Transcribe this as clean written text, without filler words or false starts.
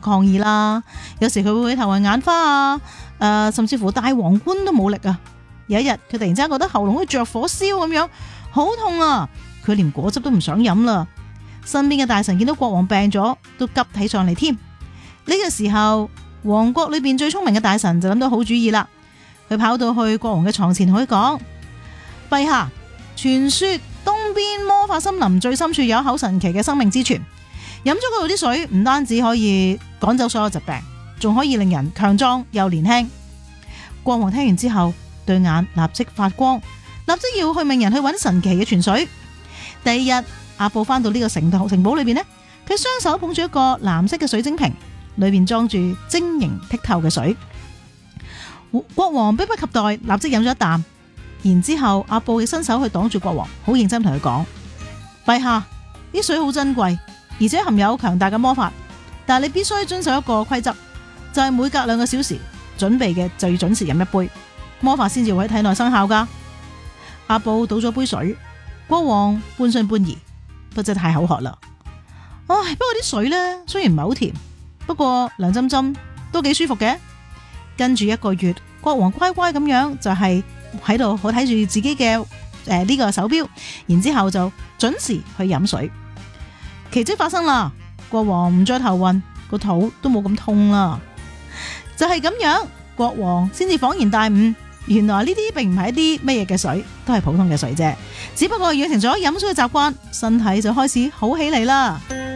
抗議啦。有時佢會頭暈眼花啊，甚至乎戴皇冠都冇力啊。有一日佢突然之間覺得喉嚨好似着火燒咁樣，好痛啊！佢連果汁都唔想飲啦。身邊嘅大臣見到國王病咗，都急起上嚟添。呢個時候，王國裏邊最聰明嘅大臣就諗到好主意啦。佢跑到去國王嘅床前同佢講：陛下，傳說東邊魔法森林最深處有一口神奇嘅生命之泉，飲咗嗰度啲水唔單止可以趕走所有疾病，仲可以令人強壯又年輕。國王聽完之後，對眼立即發光，立即要去命人去揾神奇嘅泉水。第二日，阿布翻到呢個城堡裏邊呢，佢雙手捧住一個藍色嘅水晶瓶，裏邊裝住晶瑩剔透嘅水。國王迫不及待，立即飲咗一啖。然之後，阿布亦伸手去擋住國王，好認真同佢講：陛下，啲水好珍貴，而且含有強大嘅魔法，但係你必須遵守一個規則，就係每隔2個小時準備嘅就要準時飲一杯，魔法先至會喺體內生效噶。阿布倒咗杯水，國王半信半疑，不真太口渴啦。唉，不過啲水呢，雖然唔係好甜，不過涼浸浸都幾舒服嘅。跟住1個月，國王乖乖咁樣就係喺度好睇住自己嘅呢個手錶，然之後就準時去飲水。奇蹟發生啦，國王唔再頭暈，個肚都冇咁痛啦。就係咁樣，國王先至恍然大悟，原來呢啲並唔係一啲乜嘢嘅水，都係普通嘅水啫。只不過養成咗飲水嘅習慣，身體就開始好起嚟啦。